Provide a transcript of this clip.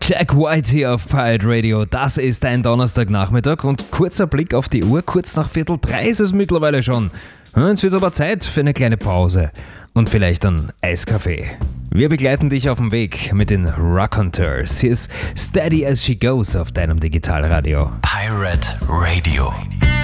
Jack White hier auf Pirate Radio. Das ist ein Donnerstagnachmittag und kurzer Blick auf die Uhr. Kurz nach 2:45 ist es mittlerweile schon. Jetzt wird aber Zeit für eine kleine Pause und vielleicht einen Eiskaffee. Wir begleiten dich auf dem Weg mit den Raconteurs. Hier ist Steady as She Goes auf deinem Digitalradio. Pirate Radio.